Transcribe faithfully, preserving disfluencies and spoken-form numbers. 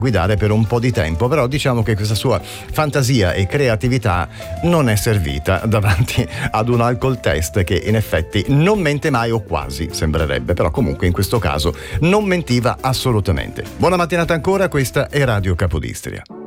guidare per un po' di tempo, però diciamo che questa sua fantasia e creatività non è servita davanti ad un alcol test che in effetti non mente mai, o quasi sembrerebbe, però comunque in questo caso non mentiva assolutamente. Buona mattinata ancora, questa è Radio Capodistria.